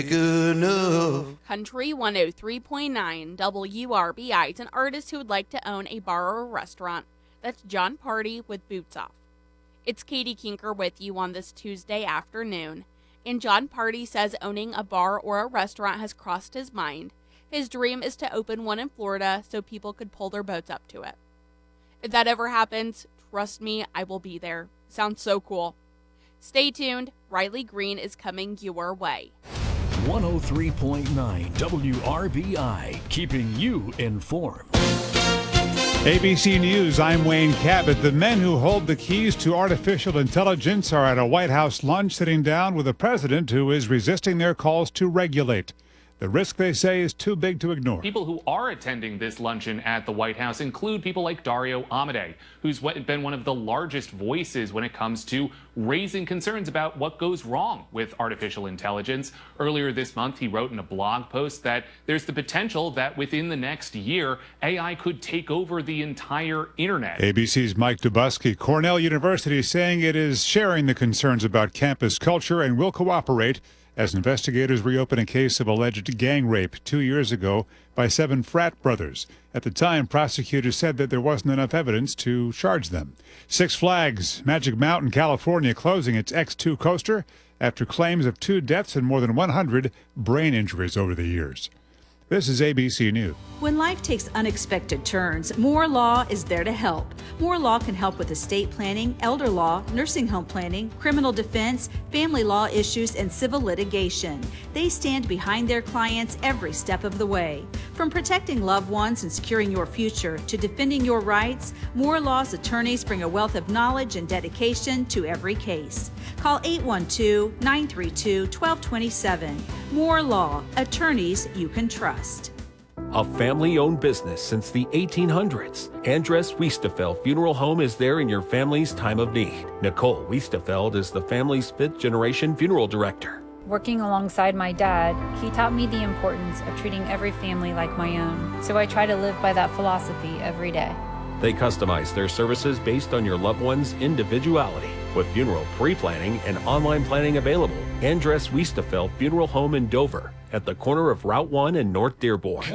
Good enough. Country 103.9 WRBI to an artist who would like to own a bar or a restaurant. That's Jon Pardi with Boots Off. It's Katie Kinker with you on this Tuesday afternoon. And Jon Pardi says owning a bar or a restaurant has crossed his mind. His dream is to open one in Florida so people could pull their boats up to it. If that ever happens, trust me, I will be there. Sounds so cool. Stay tuned. Riley Green is coming your way. 103.9 WRBI, keeping you informed. ABC News, I'm Wayne Cabot. The men who hold the keys to artificial intelligence are at a White House lunch sitting down with a president who is resisting their calls to regulate. The risk, they say, is too big to ignore. People who are attending this luncheon at the White House include people like Dario Amodei, who's been one of the largest voices when it comes to raising concerns about what goes wrong with artificial intelligence. Earlier this month, he wrote in a blog post that there's the potential that within the next year, AI could take over the entire internet. ABC's Mike Dubusky. Cornell University is saying it is sharing the concerns about campus culture and will cooperate as investigators reopen a case of alleged gang rape 2 years ago by 7 frat brothers. At the time, prosecutors said that there wasn't enough evidence to charge them. Six Flags Magic Mountain, California, closing its X2 coaster after claims of 2 deaths and more than 100 brain injuries over the years. This is ABC News. When life takes unexpected turns, Moore Law is there to help. Moore Law can help with estate planning, elder law, nursing home planning, criminal defense, family law issues, and civil litigation. They stand behind their clients every step of the way. From protecting loved ones and securing your future to defending your rights, Moore Law's attorneys bring a wealth of knowledge and dedication to every case. Call 812-932-1227. Moore Law, attorneys you can trust. A family-owned business since the 1800s, Andres Wiestefeld Funeral Home is there in your family's time of need. Nicole Wiestefeld is the family's 5th-generation funeral director. Working alongside my dad, he taught me the importance of treating every family like my own. So I try to live by that philosophy every day. They customize their services based on your loved one's individuality. With funeral pre-planning and online planning available, Andres Wiestefeld Funeral Home in Dover, at the corner of Route 1 and North Dearborn.